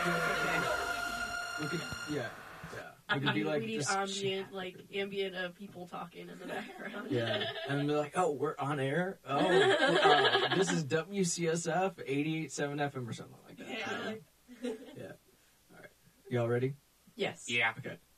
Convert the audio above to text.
We could, yeah. We could be like we need this ambient of people talking in the background. Yeah, and be like, oh, we're on air. Oh, this is WCSF 88.7 FM or something like that. Yeah. Yeah. All right. Y'all ready? Yes. Yeah. Okay.